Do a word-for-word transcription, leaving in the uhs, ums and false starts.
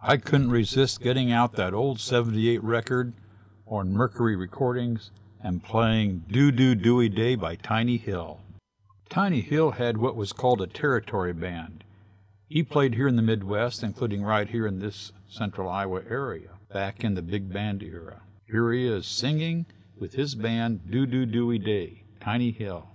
I couldn't resist getting out that old seventy-eight record on Mercury Recordings and playing Do Do Dewey Day by Tiny Hill. Tiny Hill had what was called a territory band. He played here in the Midwest, including right here in this central Iowa area, back in the big band era. Here he is singing with his band Do Do Dewey Day, Tiny Hill.